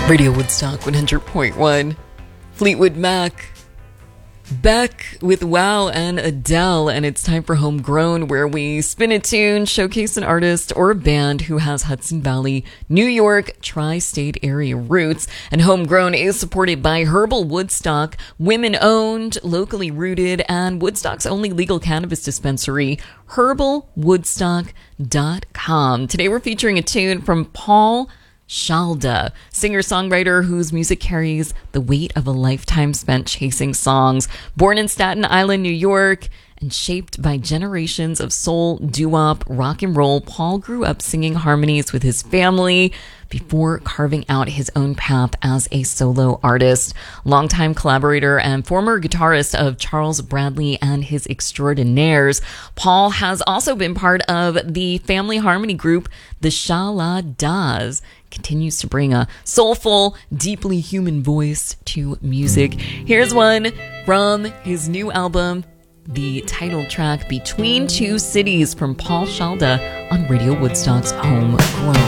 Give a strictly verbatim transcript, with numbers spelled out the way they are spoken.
Radio Woodstock one hundred point one. Fleetwood Mac. Beck with Wow and Adele, and it's time for Homegrown, where we spin a tune, showcase an artist or a band who has Hudson Valley, New York, tri-state area roots. And Homegrown is supported by Herbal Woodstock, women-owned, locally rooted, and Woodstock's only legal cannabis dispensary, herbal woodstock dot com. Today we're featuring a tune from Paul Shalda, singer-songwriter whose music carries the weight of a lifetime spent chasing songs. Born in Staten Island, New York, and shaped by generations of soul, doo-wop, rock and roll, Paul grew up singing harmonies with his family before carving out his own path as a solo artist. Longtime collaborator and former guitarist of Charles Bradley and his Extraordinaires, Paul has also been part of the family harmony group, the Sha La Das. Continues to bring a soulful, deeply human voice to music. Here's one from his new album, the title track, Between Two Cities, from Paul Shalda on Radio Woodstock's Homegrown.